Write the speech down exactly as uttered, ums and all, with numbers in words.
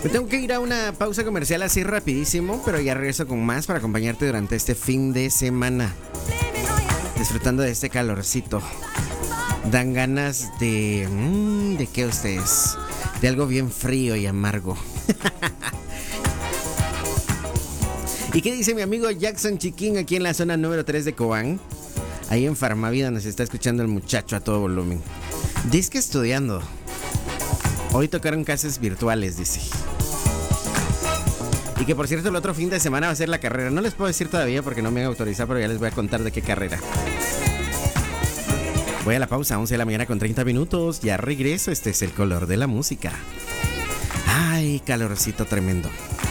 Me tengo que ir a una pausa comercial así rapidísimo, pero ya regreso con más para acompañarte durante este fin de semana. Disfrutando de este calorcito. Dan ganas de... Mmm, ¿de qué ustedes? De algo bien frío y amargo. ¿Y qué dice mi amigo Jackson Chiquín aquí en la zona número tres de Cobán? Ahí en Farmavida nos está escuchando el muchacho a todo volumen. Dice que estudiando. Hoy tocaron clases virtuales, dice. Y que por cierto el otro fin de semana va a ser la carrera. No les puedo decir todavía porque no me han autorizado, pero ya les voy a contar de qué carrera. Voy a la pausa, once de la mañana con treinta minutos. Ya regreso, este es el color de la música. Ay, calorcito tremendo.